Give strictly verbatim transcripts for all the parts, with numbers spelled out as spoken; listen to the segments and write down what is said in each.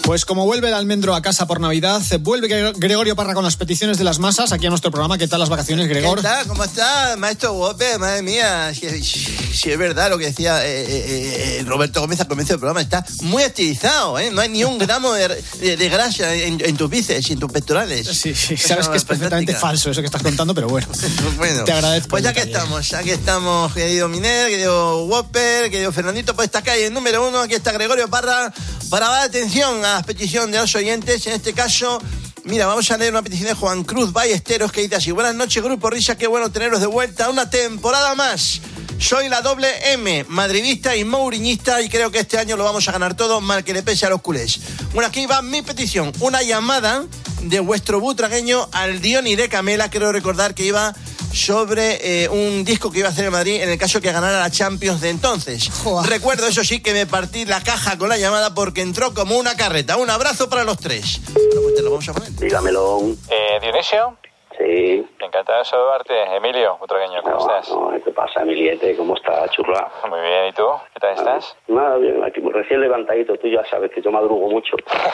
Pues como vuelve el almendro a casa por Navidad, vuelve Gregorio Parra con las peticiones de las masas aquí a nuestro programa. ¿Qué tal las vacaciones, Gregor? ¿Qué tal? ¿Cómo está, maestro Whopper? Madre mía, si, si, si es verdad lo que decía eh, eh, Roberto Gómez al comienzo del programa, está muy estilizado, ¿eh? No hay ni un gramo de, de, de grasa en, en tus bíceps y en tus pectorales. Sí, sí, sabes que es perfectamente falso eso que estás contando, pero bueno, bueno te agradezco. Pues ya que estamos, aquí estamos, querido Miner, querido Whopper, querido Fernandito, por esta calle número uno, aquí está Gregorio Parra, para dar atención a las peticiones de los oyentes. En este caso, mira, vamos a leer una petición de Juan Cruz Ballesteros que dice así: buenas noches, Grupo Risa, qué bueno teneros de vuelta una temporada más. Soy la doble M, madridista y mouriñista, y creo que este año lo vamos a ganar todo, mal que le pese a los culés. Bueno, aquí va mi petición, una llamada de vuestro butragueño al Diony de Camela. Quiero recordar que iba sobre eh, un disco que iba a hacer en Madrid en el caso que ganara la Champions de entonces. Joder. Recuerdo, eso sí, que me partí la caja con la llamada porque entró como una carreta. Un abrazo para los tres. Bueno, pues te lo vamos a poner. Dígamelo. Eh, Dionisio. Sí. Encantado de saludarte, Emilio, butragueño, ¿cómo no, estás? No, ¿qué pasa, Emiliete? ¿Cómo estás, churra? Muy bien, ¿y tú? ¿Qué tal estás? Nada, bien, aquí recién levantadito. Tú ya sabes que yo madrugo mucho.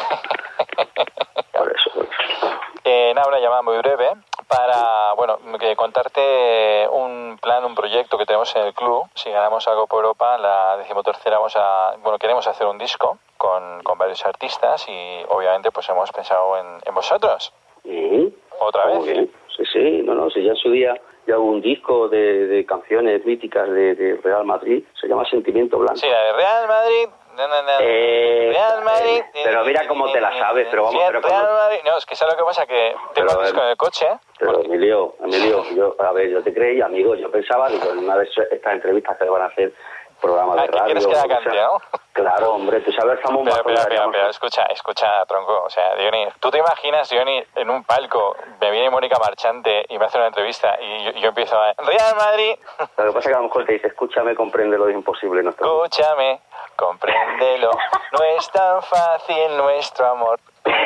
Por eso, por eso. Eh, nada, una llamada muy breve para, bueno, que contarte un plan, un proyecto que tenemos en el club. Si ganamos algo por Europa, la decimotercera vamos a, bueno, queremos hacer un disco con, con varios artistas y obviamente pues hemos pensado en, en vosotros. ¿Mm? ¿Otra vez? Muy bien. Sí, sí, no, no, si ya en su día ya hubo un disco de, de canciones míticas de, de Real Madrid, se llama Sentimiento Blanco. Sí, la de Real Madrid. No, no, no. Eh, Real Madrid. Eh, pero mira cómo te la sabes, pero vamos, pero Real cuando... Madrid. No, es que ¿sabes lo que pasa? Que tengo el disco en el coche. Pero porque... Emilio, Emilio, yo, a ver, yo te creí, amigo, yo pensaba que en una de estas entrevistas que van a hacer programas ah, de radio... ¿quieres que la cante, no? Claro, hombre, tú sabes, estamos pero, más... Pero, pero, pero, pero, escucha, escucha, tronco, o sea, Diony, ¿tú te imaginas, Diony, en un palco, me viene Mónica Marchante y me hace una entrevista y yo, yo empiezo a... Real Madrid... Lo que pasa es que a lo mejor te dice, escúchame, compréndelo, es imposible nuestro... Escúchame, compréndelo, no es tan fácil nuestro amor.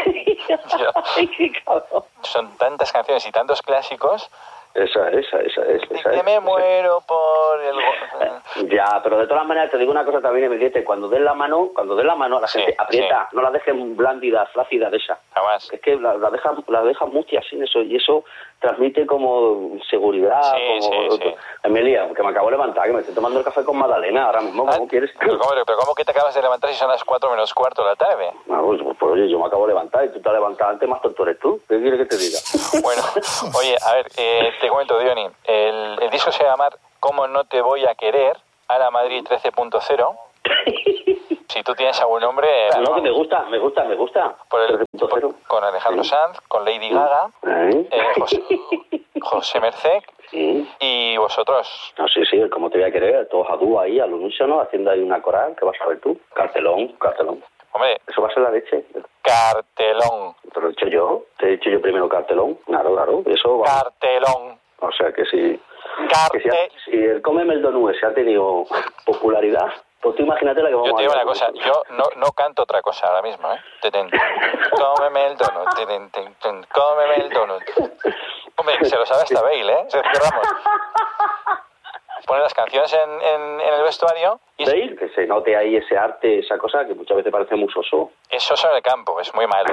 Yo, son tantas canciones y tantos clásicos... Esa, esa, esa, esa, esa que es, me esa. muero por el... Ya, pero de todas maneras te digo una cosa también, Emiliete, cuando des la mano, cuando des la mano a la sí, gente, aprieta, sí. no la dejes blandida, flácida de esa. Jamás. Es que la, la dejas la deja muchas sin eso, y eso transmite como seguridad, sí, como... Sí, sí. Emilia, que me acabo de levantar, que me estoy tomando el café con Magdalena ahora mismo, ¿cómo ah, quieres? Pero ¿cómo, pero ¿cómo que te acabas de levantar si son las cuatro menos cuarto de la tarde? No, pues, pues oye, yo me acabo de levantar y tú te has levantado antes, más tonto eres tú. ¿Qué quieres que te diga? Bueno, oye, a ver, eh, te comento, Diony, el, el disco se va a llamar ¿Cómo no te voy a querer? A la Madrid trece punto cero. Si tú tienes algún nombre... No, que me gusta, me gusta, me gusta. Por el, por, con Alejandro sí. Sanz, con Lady Gaga, ¿Eh? Eh, José, José Merced sí. y vosotros. No, sí, sí, como te voy a querer, todos a dúo ahí, al unísono, haciendo ahí una coral, que vas a ver tú. Cartelón, cartelón. Hombre, eso va a ser la leche. Cartelón. Te lo he dicho yo, te he dicho yo primero cartelón. Claro, claro, eso va. Cartelón. O sea que si, Carte... que si, ha, si el Cómeme el Donut se ha tenido popularidad, pues tú imagínate la que vamos a... Yo te digo una cosa, yo no, no canto otra cosa ahora mismo, ¿eh? Cómeme el donut, cómeme el donut. Hombre, se lo sabe hasta Bale, ¿eh? Sergio Ramos. Pone las canciones en, en, en el vestuario y... ¿Veis? Que se note ahí ese arte, esa cosa que muchas veces parece muy soso. Es soso en el campo, es muy malo.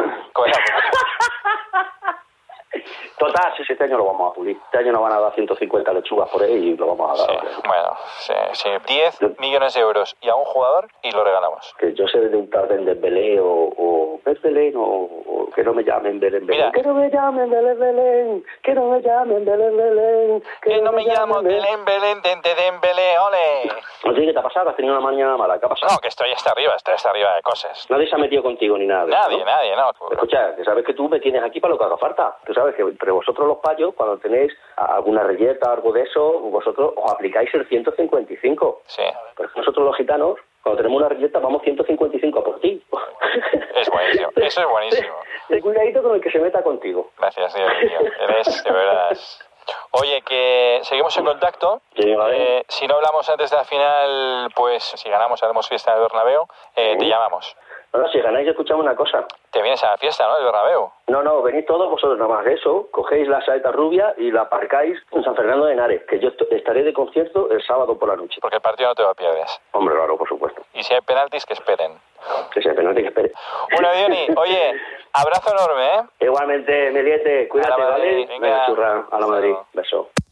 Total, sí, este año lo vamos a pulir. Este año nos van a dar ciento cincuenta lechugas por ahí y lo vamos a dar. Sí, bueno, sí, sí. diez millones de euros y a un jugador y lo regalamos. Que yo sé de un tal de Dembélé o, o Belén o, o que no me llamen Belén Belén. Que no me llamen Belén Belén. Que no me llamen Belén Belén. Que, que no me llamo Belén Belén de Dembélé, ole. Oye, ¿qué te ha pasado? ¿Has tenido una mañana mala? ¿Qué ha pasado? No, que estoy hasta arriba, estoy hasta arriba de cosas. Nadie se ha metido contigo ni nada. Nadie, ¿no? nadie, no. Escucha, que sabes que tú me tienes aquí para lo que haga falta. Tú sabes que entre vosotros los payos, cuando tenéis alguna reyeta o algo de eso, vosotros os aplicáis el ciento cincuenta y cinco. Sí. Pero nosotros los gitanos, cuando tenemos una reyeta, vamos ciento cincuenta y cinco a por ti. Es buenísimo, eso es buenísimo. Ten cuidadito con el que se meta contigo. Gracias, Dios mío. Eres, de verdad... Oye, que seguimos en contacto. Sí, vale. eh, si no hablamos antes de la final, pues si ganamos haremos fiesta en el Bernabéu, eh, sí. te llamamos. No, no, si ganáis, escuchamos una cosa. Te vienes a la fiesta, ¿no? El Bernabéu. No, no, venid todos vosotros nada más. Eso, cogéis la saeta rubia y la aparcáis en San Fernando de Henares, que yo estaré de concierto el sábado por la noche. Porque el partido no te lo pierdes. Hombre, claro, por supuesto. Y si hay penaltis, que esperen. Que si hay penalti, que espere. Bueno, Diony, oye, abrazo enorme, ¿eh? Igualmente, Meliete, cuídate, A la Madrid, ¿vale? venga. Venga, churra, a la Madrid. Chao. Beso.